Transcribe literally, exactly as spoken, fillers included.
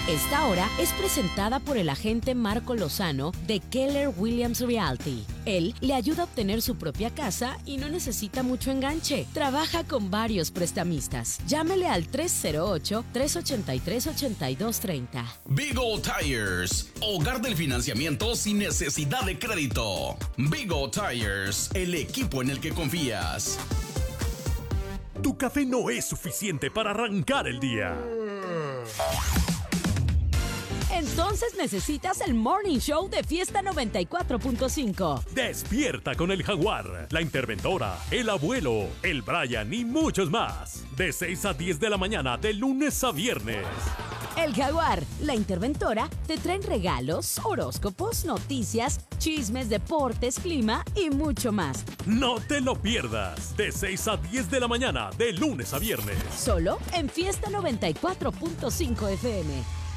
Esta hora es presentada por el agente Marco Lozano de Keller Williams Realty. Él le ayuda a obtener su propia casa y no necesita mucho enganche. Trabaja con varios prestamistas. Llámele al tres cero ocho, tres ocho tres, ocho dos tres cero. Big Old Tires, hogar del financiamiento sin necesidad de crédito. Big Old Tires, el equipo en el que confías. Tu café no es suficiente para arrancar el día. Entonces necesitas el Morning Show de Fiesta noventa y cuatro punto cinco. Despierta con el Jaguar, la Interventora, el Abuelo, el Brian y muchos más. De seis a diez de la mañana, de lunes a viernes. El Jaguar, la Interventora, te traen regalos, horóscopos, noticias, chismes, deportes, clima y mucho más. No te lo pierdas. De seis a diez de la mañana, de lunes a viernes. Solo en Fiesta noventa y cuatro punto cinco F M.